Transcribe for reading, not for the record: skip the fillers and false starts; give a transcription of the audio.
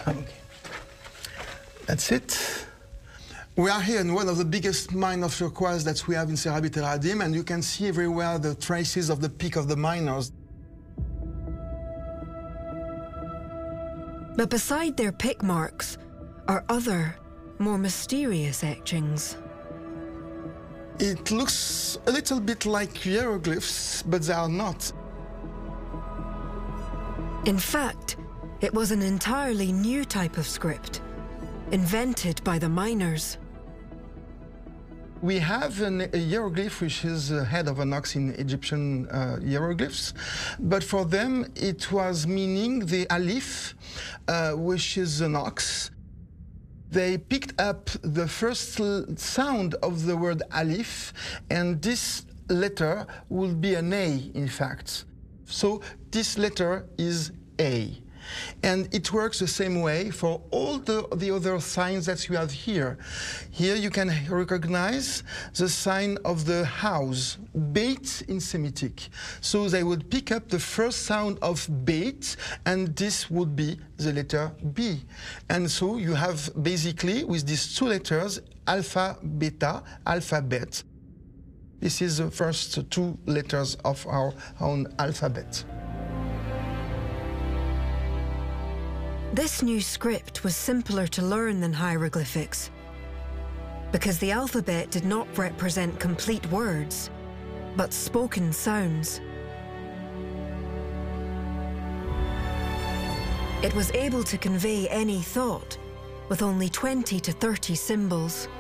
Okay. That's it. We are here in one of the biggest mines of turquoise that we have in Serra Beit El Hadim, and you can see everywhere the traces of the pick of the miners. But beside their pick marks are other, more mysterious etchings. It looks a little bit like hieroglyphs, but they are not. In fact, it was an entirely new type of script, invented by the miners. We have a hieroglyph which is the head of an ox in Egyptian hieroglyphs, but for them it was meaning the alif, which is an ox. They picked up the first sound of the word alif, and this letter will be an A, in fact. So this letter is A. And it works the same way for all the other signs that you have here. Here you can recognize the sign of the house, Beit in Semitic. So they would pick up the first sound of Beit, and this would be the letter B. And so you have basically, with these two letters, alpha, beta, alphabet. This is the first two letters of our own alphabet. This new script was simpler to learn than hieroglyphics, because the alphabet did not represent complete words, but spoken sounds. It was able to convey any thought with only 20 to 30 symbols.